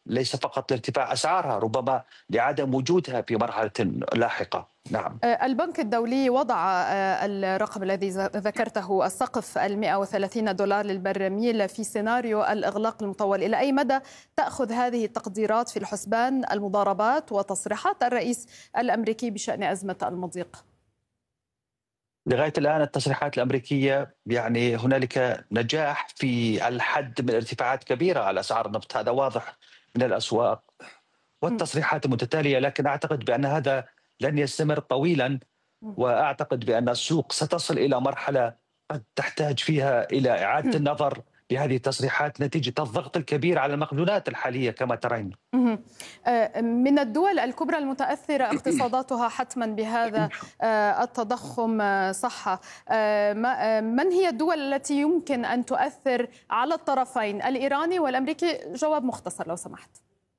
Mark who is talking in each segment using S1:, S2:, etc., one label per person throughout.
S1: ليس فقط لارتفاع أسعارها، ربما لعدم وجودها في مرحلة لاحقة. نعم.
S2: البنك الدولي وضع الرقم الذي ذكرته، السقف $130 للبرميل في سيناريو الإغلاق المطول. إلى أي مدى تأخذ هذه التقديرات في الحسبان المضاربات وتصريحات الرئيس الأمريكي بشأن أزمة المضيق؟
S1: لغاية الآن التصريحات الأمريكية يعني هنالك نجاح في الحد من ارتفاعات كبيرة على أسعار النفط، هذا واضح من الأسواق
S2: مم.
S1: والتصريحات المتتالية، لكن أعتقد بأن هذا لن يستمر طويلا.
S2: مم.
S1: وأعتقد بأن السوق ستصل إلى مرحلة قد تحتاج فيها إلى إعادة النظر بهذه التصريحات نتيجة الضغط الكبير على المخزونات الحالية كما ترين.
S2: مهم. من الدول الكبرى المتأثرة اقتصاداتها حتما بهذا التضخم، صح؟ من هي الدول التي يمكن أن تؤثر على الطرفين الإيراني والأمريكي؟ جواب مختصر لو سمحت.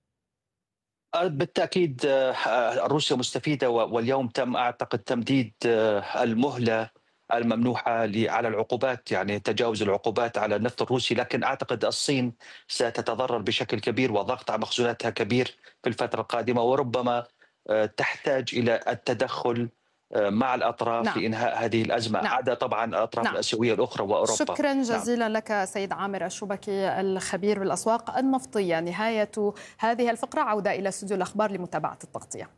S1: بالتأكيد روسيا مستفيدة، واليوم تم أعتقد تمديد المهلة الممنوحة على العقوبات، يعني تجاوز العقوبات على النفط الروسي، لكن أعتقد الصين ستتضرر بشكل كبير وضغط على مخزوناتها كبير في الفترة القادمة، وربما تحتاج إلى التدخل مع الأطراف
S2: نعم.
S1: في إنهاء هذه الأزمة،
S2: نعم.
S1: عدا طبعا الأطراف
S2: نعم.
S1: الآسيوية الأخرى وأوروبا.
S2: شكرا
S1: نعم.
S2: جزيلا لك سيد عامر الشبكي الخبير بالأسواق النفطية. نهاية هذه الفقرة، عودة إلى استوديو الأخبار لمتابعة التغطية.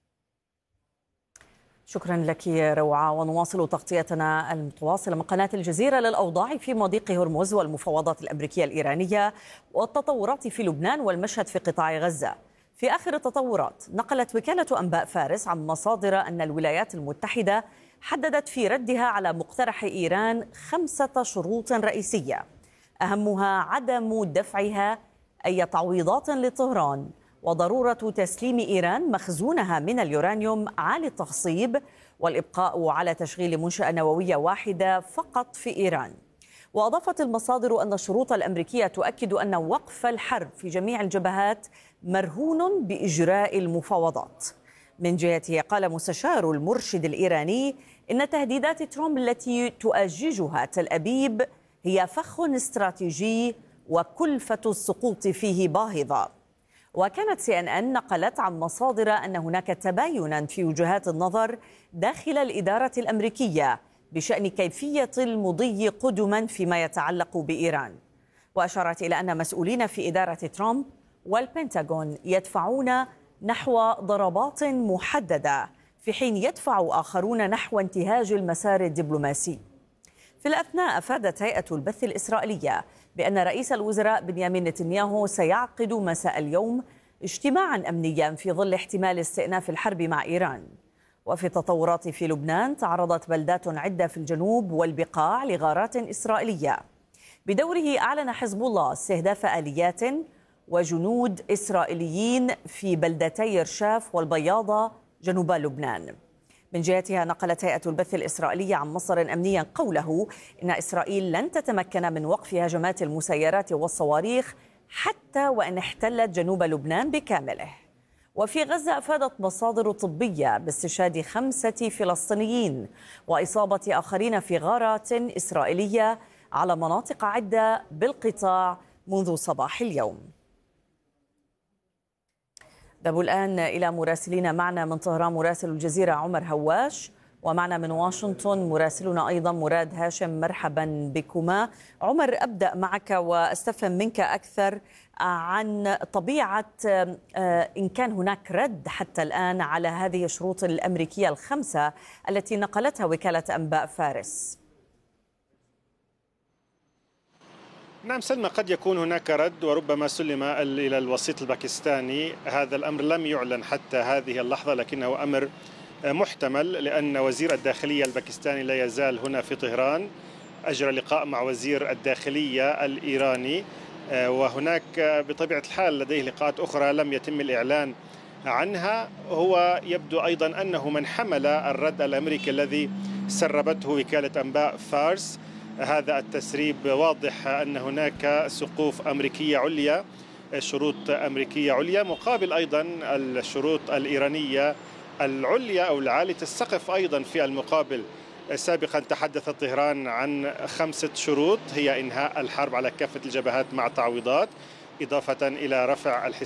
S3: شكرا لك روعة، ونواصل تغطيتنا المتواصلة من قناة الجزيرة للأوضاع في مضيق هرمز والمفاوضات الأمريكية الإيرانية والتطورات في لبنان والمشهد في قطاع غزة. في آخر التطورات، نقلت وكالة أنباء فارس عن مصادر أن الولايات المتحدة حددت في ردها على مقترح إيران 5 شروط رئيسية، أهمها عدم دفعها أي تعويضات لطهران، وضرورة تسليم إيران مخزونها من اليورانيوم عالي التخصيب، والإبقاء على تشغيل منشأة نووية واحدة فقط في إيران. وأضافت المصادر أن الشروط الأمريكية تؤكد أن وقف الحرب في جميع الجبهات مرهون بإجراء المفاوضات. من جهته قال مستشار المرشد الإيراني إن تهديدات ترامب التي تؤججها تل أبيب هي فخ استراتيجي وكلفة السقوط فيه باهظة. وكانت CNN نقلت عن مصادر أن هناك تباينا في وجهات النظر داخل الإدارة الأمريكية بشأن كيفية المضي قدما فيما يتعلق بإيران، وأشارت إلى أن مسؤولين في إدارة ترامب والبنتاغون يدفعون نحو ضربات محددة، في حين يدفع آخرون نحو انتهاج المسار الدبلوماسي. في الأثناء أفادت هيئة البث الإسرائيلية بأن رئيس الوزراء بنيامين نتنياهو سيعقد مساء اليوم اجتماعا أمنيا في ظل احتمال استئناف الحرب مع إيران. وفي التطورات في لبنان، تعرضت بلدات عدة في الجنوب والبقاع لغارات إسرائيلية. بدوره أعلن حزب الله استهداف آليات وجنود إسرائيليين في بلدتي رشاف والبياضة جنوب لبنان. من جهتها نقلت هيئة البث الإسرائيلية عن مصدر أمني قوله إن إسرائيل لن تتمكن من وقف هجمات المسيرات والصواريخ حتى وإن احتلت جنوب لبنان بكامله. وفي غزة أفادت مصادر طبية باستشهاد 5 فلسطينيين وإصابة آخرين في غارات إسرائيلية على مناطق عدة بالقطاع منذ صباح اليوم. ذهبوا الآن إلى مراسلين معنا من طهران، مراسل الجزيرة عمر هواش، ومعنا من واشنطن مراسلنا أيضا مراد هاشم. مرحبا بكما. عمر، أبدأ معك وأستفهم منك أكثر عن طبيعة إن كان هناك رد حتى الآن على هذه الشروط الأمريكية ال5 التي نقلتها وكالة أنباء فارس.
S4: نعم سلمى، قد يكون هناك رد وربما سلم إلى الوسيط الباكستاني. هذا الأمر لم يعلن حتى هذه اللحظة، لكنه أمر محتمل لأن وزير الداخلية الباكستاني لا يزال هنا في طهران، أجرى لقاء مع وزير الداخلية الإيراني، وهناك بطبيعة الحال لديه لقاءات أخرى لم يتم الإعلان عنها. هو يبدو أيضا أنه من حمل الرد الأمريكي الذي سربته وكالة أنباء فارس. هذا التسريب واضح أن هناك سقوف أمريكية عليا، شروط أمريكية عليا، مقابل أيضا الشروط الإيرانية العليا أو العالية السقف أيضا في المقابل. سابقا تحدث طهران عن 5 شروط، هي إنهاء الحرب على كافة الجبهات مع تعويضات، إضافة إلى رفع